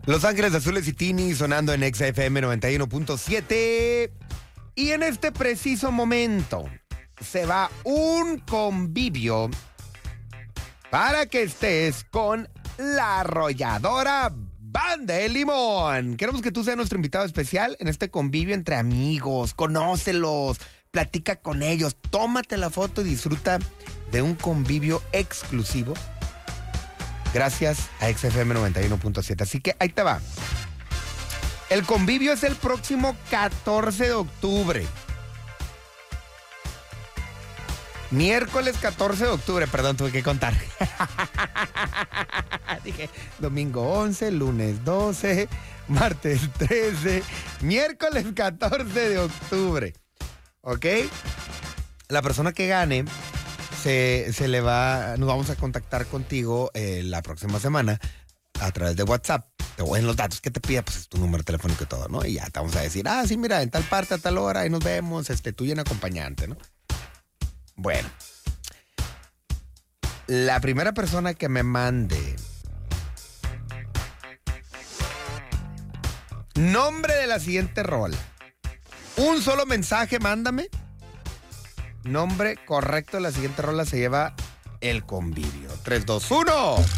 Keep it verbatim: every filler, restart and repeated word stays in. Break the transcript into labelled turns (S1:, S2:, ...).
S1: Los Ángeles Azules y Tini sonando en Exa F M noventa y uno punto siete. Y en este preciso momento se va un convivio para que estés con la arrolladora Banda de Limón. Queremos que tú seas nuestro invitado especial en este convivio entre amigos. Conócelos, platica con ellos, tómate la foto y disfruta de un convivio exclusivo gracias a X F M noventa y uno punto siete. Así que ahí te va. El convivio es el próximo catorce de octubre. Miércoles catorce de octubre, perdón, tuve que contar. Dije, domingo once, lunes doce, martes trece, miércoles catorce de octubre. ¿Ok? La persona que gane se, se le va, nos vamos a contactar contigo eh, la próxima semana a través de WhatsApp. Te voy en los datos que te pida, pues es tu número telefónico y todo, ¿no? Y ya te vamos a decir, ah, sí, mira, en tal parte, a tal hora, ahí nos vemos, este, tú y un acompañante, ¿no? Bueno. La primera persona que me mande nombre de la siguiente rola. Un solo mensaje, mándame. Nombre correcto de la siguiente rola se lleva el convivio. tres, dos, uno.